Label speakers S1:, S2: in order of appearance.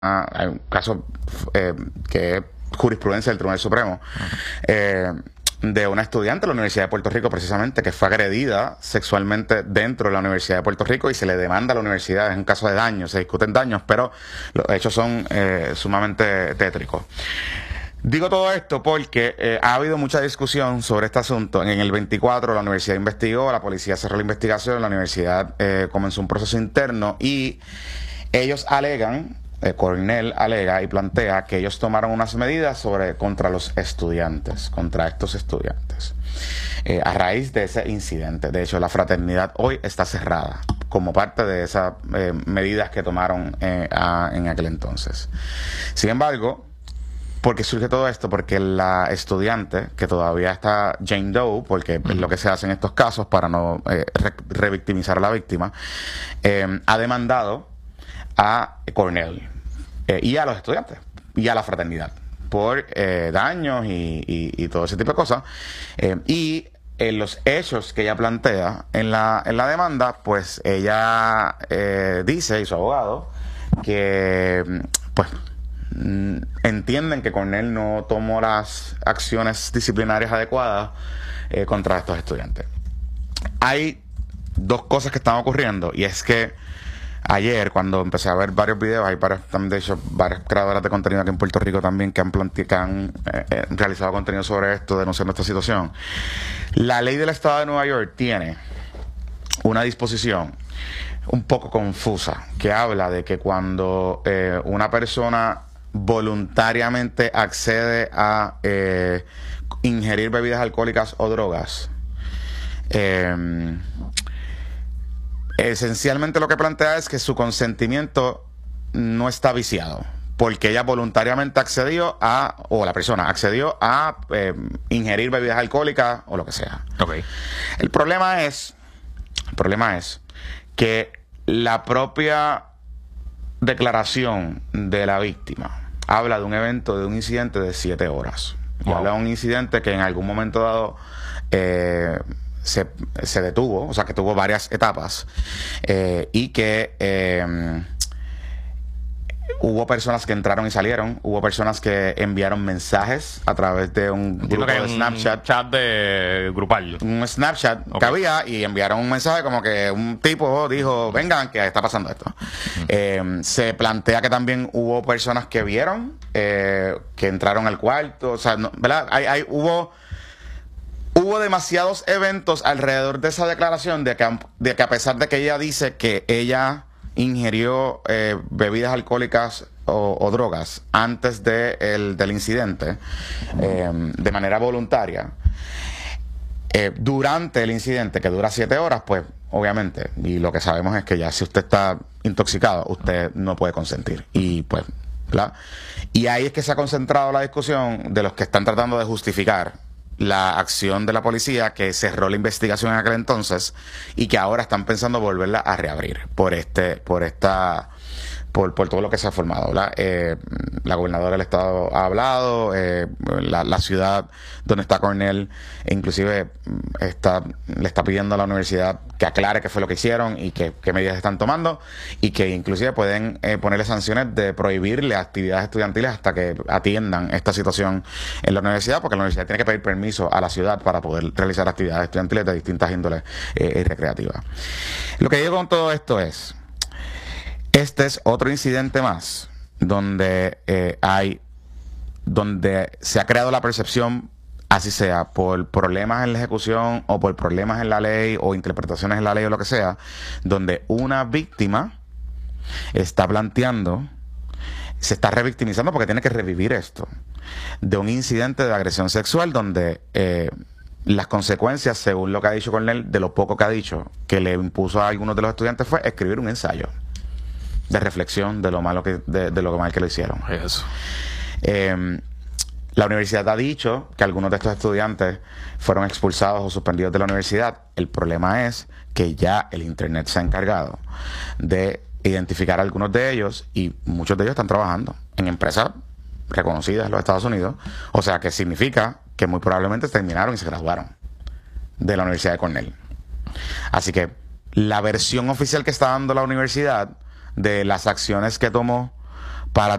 S1: hay un caso que es jurisprudencia del Tribunal Supremo, de una estudiante de la Universidad de Puerto Rico, precisamente, que fue agredida sexualmente dentro de la Universidad de Puerto Rico y se le demanda a la universidad. Es un caso de daños, se discuten daños, pero los hechos son sumamente tétricos. Digo todo esto porque ha habido mucha discusión sobre este asunto. En el 24 la universidad investigó, la policía cerró la investigación, la universidad comenzó un proceso interno y ellos alegan, Cornell alega y plantea que ellos tomaron unas medidas contra los estudiantes, contra estos estudiantes, a raíz de ese incidente. De hecho, la fraternidad hoy está cerrada como parte de esas medidas que tomaron en aquel entonces. Sin embargo, ¿por qué surge todo esto? Porque la estudiante, que todavía está Jane Doe, porque es lo que se hace en estos casos para no revictimizar a la víctima, ha demandado a Cornell y a los estudiantes y a la fraternidad por daños y todo ese tipo de cosas. Y en los hechos que ella plantea en la demanda, pues ella dice, y su abogado, que pues entienden que Cornell no tomó las acciones disciplinarias adecuadas contra estos estudiantes. Hay dos cosas que están ocurriendo, y es que ayer, cuando empecé a ver varios videos, hay de hecho varias creadoras de contenido aquí en Puerto Rico también que han realizado contenido sobre esto, denunciando esta situación. La ley del estado de Nueva York tiene una disposición un poco confusa que habla de que cuando una persona voluntariamente accede a ingerir bebidas alcohólicas o drogas, esencialmente lo que plantea es que su consentimiento no está viciado, porque ella voluntariamente accedió o la persona accedió a ingerir bebidas alcohólicas o lo que sea.
S2: Okay.
S1: El problema es que la propia declaración de la víctima habla de un evento, de un incidente de 7 horas. Wow. Habla de un incidente que en algún momento dado se detuvo, o sea que tuvo varias etapas, y que hubo personas que entraron y salieron, hubo personas que enviaron mensajes a través de un grupo de Snapchat.
S2: Un chat de grupal.
S1: Un Snapchat que había, y enviaron un mensaje como que un tipo dijo, vengan, que está pasando esto. Se plantea que también hubo personas que vieron, que entraron al cuarto, o sea, ¿verdad? Hubo demasiados eventos alrededor de esa declaración de que a pesar de que ella dice que ella ingirió bebidas alcohólicas o drogas antes del incidente, de manera voluntaria, durante el incidente, que dura 7 horas, pues obviamente, y lo que sabemos es que ya si usted está intoxicado, usted no puede consentir. Y pues, ¿verdad? Y ahí es que se ha concentrado la discusión de los que están tratando de justificar la acción de la policía, que cerró la investigación en aquel entonces y que ahora están pensando volverla a reabrir por todo lo que se ha formado, ¿verdad? La gobernadora del estado ha hablado, la ciudad donde está Cornell inclusive le está pidiendo a la universidad que aclare qué fue lo que hicieron y qué medidas están tomando, y que inclusive pueden ponerle sanciones de prohibirle actividades estudiantiles hasta que atiendan esta situación en la universidad, porque la universidad tiene que pedir permiso a la ciudad para poder realizar actividades estudiantiles de distintas índoles y recreativas. Lo que digo con todo esto es: este es otro incidente más donde se ha creado la percepción, así sea por problemas en la ejecución o por problemas en la ley o interpretaciones en la ley o lo que sea, donde una víctima está planteando, se está revictimizando porque tiene que revivir esto, de un incidente de agresión sexual donde las consecuencias, según lo que ha dicho Cornell, de lo poco que ha dicho, que le impuso a algunos de los estudiantes, fue escribir un ensayo de reflexión de lo malo de lo mal que lo hicieron.
S2: Eso.
S1: La universidad ha dicho que algunos de estos estudiantes fueron expulsados o suspendidos de la universidad. El problema es que ya el internet se ha encargado de identificar a algunos de ellos, y muchos de ellos están trabajando en empresas reconocidas en los Estados Unidos. O sea, que significa que muy probablemente terminaron y se graduaron de la Universidad de Cornell. Así que la versión oficial que está dando la universidad de las acciones que tomó para